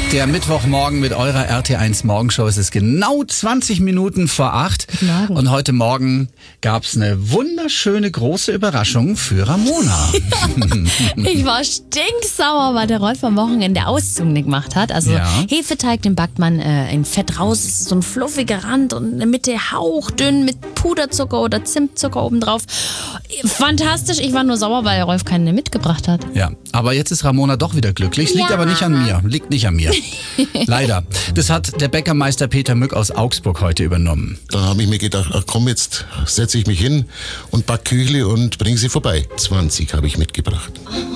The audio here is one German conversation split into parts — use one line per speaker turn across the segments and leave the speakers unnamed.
Der Mittwochmorgen mit eurer RT1 Morgenshow. Es ist genau 20 Minuten vor 8. Und heute Morgen gab's eine wunderschöne große Überraschung für Ramona.
Ich war stinksauer, weil der Rolf am Wochenende Auszug nicht gemacht hat. Also Hefeteig, den backt man in Fett raus. Es ist so ein fluffiger Rand und in der Mitte hauchdünn mit Puderzucker oder Zimtzucker obendrauf. Fantastisch. Ich war nur sauer, weil der Rolf keine mitgebracht hat.
Ja, aber jetzt ist Ramona doch wieder glücklich. Liegt aber nicht an mir. Liegt nicht an mir. Leider. Das hat der Bäckermeister Peter Mück aus Augsburg heute übernommen.
Da habe ich mir gedacht, ach komm, jetzt setze ich mich hin und back Küchle und bringe sie vorbei. 20 habe ich mitgebracht.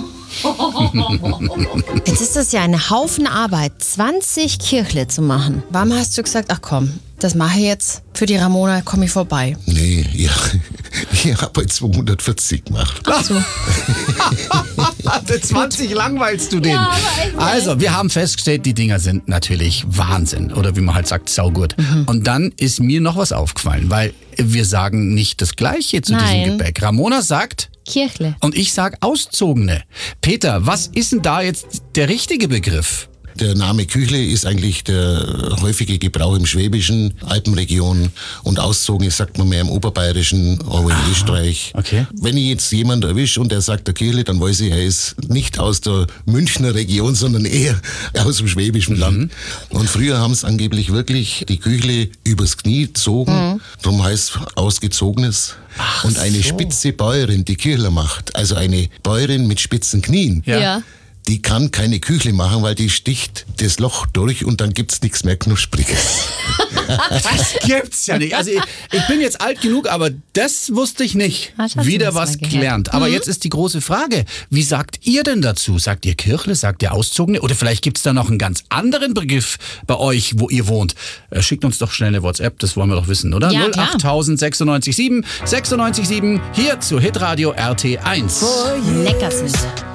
Jetzt ist das ja eine Haufen Arbeit, 20 Kirchle zu machen. Warum hast du gesagt, ach komm, das mache ich jetzt für die Ramona, komme ich vorbei?
Nee, ja, ich habe heute 240 gemacht.
Ach so.
20 langweilst du den.
Ja, aber
Also, wir haben festgestellt, die Dinger sind natürlich Wahnsinn. Oder wie man halt sagt, saugut. Und dann ist mir noch was aufgefallen, weil wir sagen nicht das Gleiche zu diesem Gebäck. Ramona sagt
Kirchle.
und ich sag Auszogene. Peter, was ist denn da jetzt der richtige Begriff?
Der Name Küchle ist eigentlich der häufige Gebrauch im Schwäbischen, Alpenregion, und Auszogene sagt man mehr im Oberbayerischen, auch in Österreich.
Okay.
Wenn ich jetzt jemanden erwische und der sagt der Küchle, dann weiß ich, er ist nicht aus der Münchner Region, sondern eher aus dem schwäbischen Land. Und früher haben es angeblich wirklich die Küchle übers Knie gezogen, darum heißt ausgezogenes. Und eine spitze Bäuerin, die Küchler macht, also eine Bäuerin mit spitzen Knien,
Ja.
die kann keine Küchle machen, weil die sticht das Loch durch und dann gibt's nichts mehr Knuspriges.
Das gibt's ja nicht. Also ich bin jetzt alt genug, aber das wusste ich nicht.
Hast du
Wieder
das
was
mal gehört?
gelernt. Aber jetzt ist die große Frage, wie sagt ihr denn dazu? Sagt ihr Kirchle, sagt ihr Auszogene? Oder vielleicht gibt's da noch einen ganz anderen Begriff bei euch, wo ihr wohnt. Schickt uns doch schnell eine WhatsApp, das wollen wir doch wissen, oder?
Ja, klar.
08000 967 967 hier zu Hitradio RT1.
Lecker sind.